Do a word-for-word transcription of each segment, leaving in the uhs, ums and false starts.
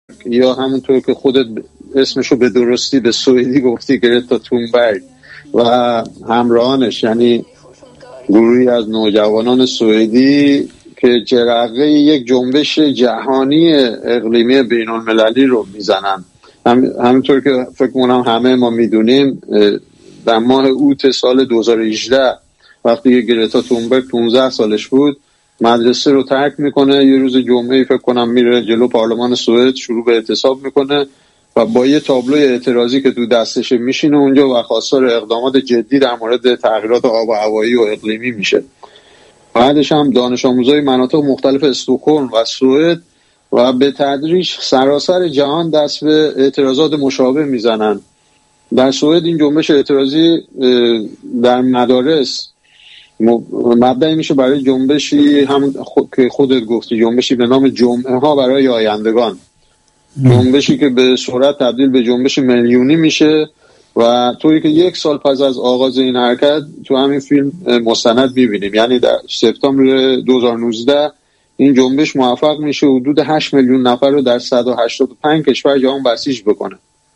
یا همونطور که خودت اسمشو به درستی به سوئدی گفتی گرتا تونبرگ و همراهانش، یعنی گروهی از نوجوانان سوئدی که جرقه یک جنبش جهانی اقلیمی بین‌المللی رو میزنن. هم همونطور که فکر کنم همه ما میدونیم در ماه اوت سال دو هزار و هجده وقتی گرتا تونبرگ پانزده سالش بود مدرسه رو ترک میکنه، یه روز جمعه فکر کنم میره جلو پارلمان سوئد شروع به اعتصاب میکنه و با یه تابلوی اعتراضی که تو دستش میشینه اونجا و خواستار اقدامات جدی در مورد تغییرات آب و هوایی و اقلیمی میشه. بعدش هم دانش آموزای مناطق مختلف استکهلم و سوئد و به تدریج سراسر جهان دست به اعتراضات مشابه میزنن. در سوئد این جنبش اعتراضی در مدارس مبدأ میشه برای جنبشی هم که خودت گفتی، جنبشی به نام جمعه ها برای آیندگان، جنبشی که به سرعت تبدیل به جنبش میلیونی میشه و طوری که یک سال پس از آغاز این حرکت تو همین فیلم مستند میبینیم، یعنی در سپتامبر دو هزار و نوزده این جنبش موفق میشه حدود هشت میلیون نفر رو در صد و هشتاد و پنج کشور جهان بسیج بکنه.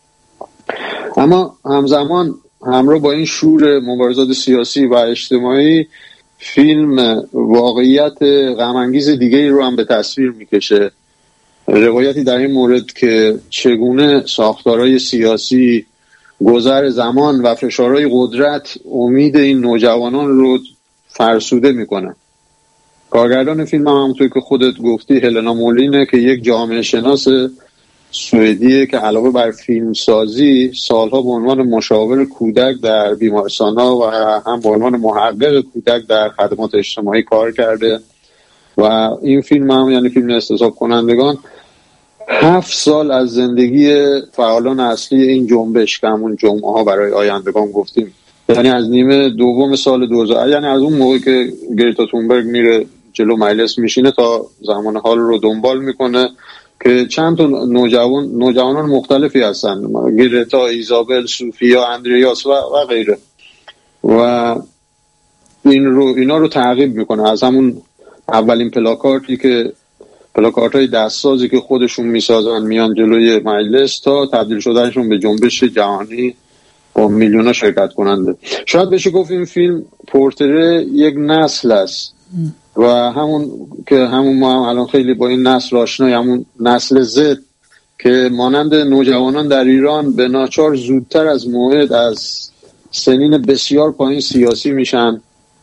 اما همزمان همراه با این شور مبارزات سیاسی و اجتماعی فیلم واقعیت غم‌انگیز دیگری رو هم به تصویر میکشه، روایتی در این مورد که چگونه ساختارهای سیاسی، گذر زمان و فشارهای قدرت امید این نوجوانان رو فرسوده میکنه. کارگردان فیلم هم همونطور که خودت گفتی هلنا مولینه که یک جامعه شناس سوئدیه که علاوه بر فیلمسازی سالها به عنوان مشاور کودک در بیمارستان‌ها و هم به عنوان محقق کودک در خدمات اجتماعی کار کرده و این فیلم هم یعنی فیلم استصحاب کنندگان هفت سال از زندگی فعالان اصلی این جنبش که همون جمعه ها برای آیندگان گفتیم، یعنی از نیمه دوم سال دو هزار، یعنی از اون موقع که گرتا تونبرگ میره جلو مجلس میشینه تا زمان حال رو دنبال میکنه که چند تا نوجوان نوجوانان مختلفی هستن، گرتا، ایزابل، سوفیا، اندریاس و و غیره، و این رو اینا رو تعقیب میکنه از همون اولین پلاکارتی که پلاکارت‌های دستسازی که خودشون میسازن میان جلوی مجلس تا تبدیل شدنشون به جنبش جهانی با میلیون‌ها شرکت کننده. شاید بشه گفت این فیلم پورتره یک نسل است و همون که همون ما هم الان خیلی با این نسل آشنای، همون نسل زد که مانند نوجوانان در ایران به ناچار زودتر از موعد از سنین بسیار پایین سیاسی میشن.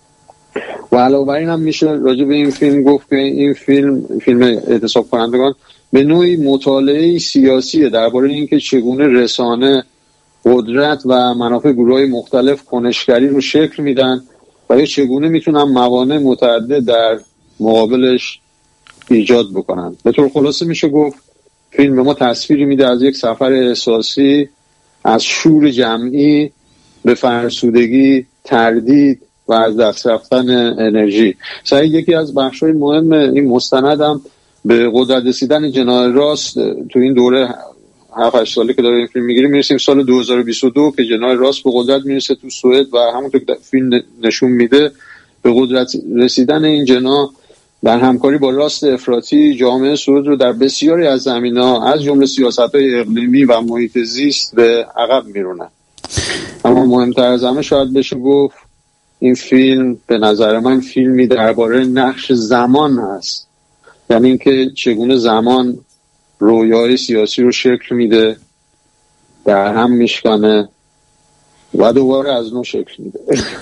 و علاوه بر این هم میشه راجع به این فیلم گفت که این فیلم فیلم اعتصاب کنندگان به نوعی مطالعه سیاسیه درباره اینکه چگونه رسانه، قدرت و منافع گروه‌های مختلف کنشگری رو شکل میدن و یا چگونه میتونن موانع متعدد در مقابلش ایجاد بکنن. به طور خلاصه میشه گفت فیلم به ما تصویری میده از یک سفر احساسی، از شور جمعی به فرسودگی، تردید و از دست رفتن انرژی. صحیح یکی از بخش‌های مهم این مستند هم به قدرت رسیدن جناح راست تو این دوره هفت هشت ساله که داره این فیلم میگیریم میرسیم سال دو هزار و بیست و دو که جناح راست به قدرت میرسه تو سوئد و همونطور که فیلم نشون میده به قدرت رسیدن این جناح در همکاری با راست افراطی جامعه سوئد رو در بسیاری از زمینه‌ها از جمله سیاست‌های اقلیمی و محیط زیست به عقب میرونه. اما مهمتر از همه شاید بشه گفت این فیلم به نظر من فیلمی درباره نقش زمان هست، یعنی اینکه چگونه زمان رویای سیاسی رو شکل میده، در هم میشکنه و دوباره از نو شکل میده.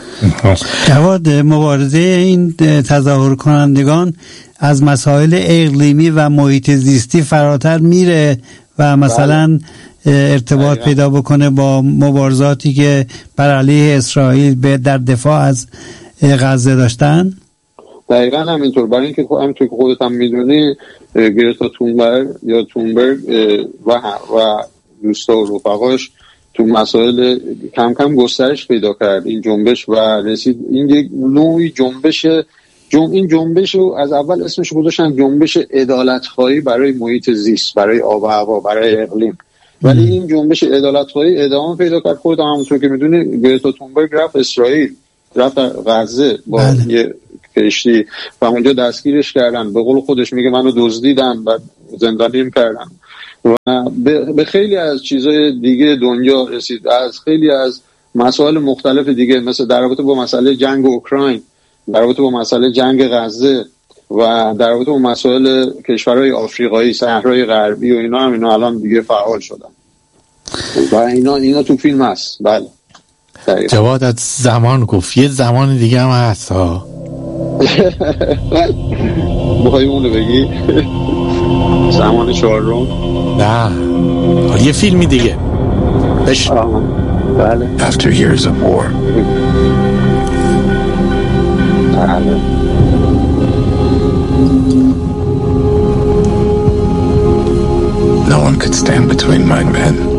جواد، مبارزه این تظاهر کنندگان از مسائل اقلیمی و محیط زیستی فراتر میره و مثلا ارتباط دقیقا. پیدا بکنه با مبارزاتی که بر علیه اسرائیل به در دفاع از غزه داشتن. دقیقا همینطور، برای اینکه همینطور که خودت هم میدونی گرتا تونبرگ یا تونبرگ و و دوستا و رفقاش تو مسائل کم کم گسترش پیدا کرد این جنبش و رسید این یک نوعی جنبش جنب این جنبش رو از اول اسمش گذاشتن جنبش عدالت‌خواهی برای محیط زیست، برای آب و هوا، برای اقلیم. ولی این جنبش عدالت‌خواهی ادامه پیدا کرد. خود همونطور که میدونی گرتا تونبرگ رفت اسرائیل، رفت غزه با بله. یه کشتی و اونجا دستگیرش کردن، به قول خودش میگه منو دزدیدن و زندانیم کردن و به خیلی از چیزهای دیگه دنیا رسید، از خیلی از مسائل مختلف دیگه، مثل در رابطه با مسئله جنگ اوکراین، در رابطه با مسئله جنگ غزه و در رابطه با مسائل کشورهای آفریقایی، صحرای غربی و اینا هم اینا الان دیگه فعال شدن و اینا اینا تو فیلم هست. بله جواد از زمان گفت، یه زمان دیگه هم هست ها. بخوای اونو بگی زمان چهارم؟ نه یه فیلمی دیگه بش. بله. After years of war, بله. no one could stand between my men